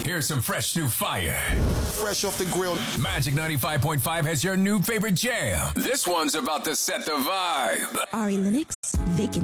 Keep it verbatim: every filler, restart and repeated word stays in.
Here's some fresh new fire. Fresh off the grill. Magic ninety-five point five has your new favorite jam. This one's about to set the vibe. Ari Lennox, Vacant.